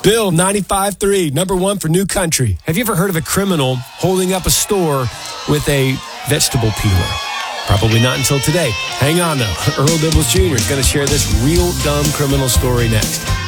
Bill, 95.3, number one for New Country. Have you ever heard of a criminal holding up a store with a vegetable peeler? Probably not until today. Hang on, though. Earl Dibbles Jr. is going to share this real dumb criminal story next.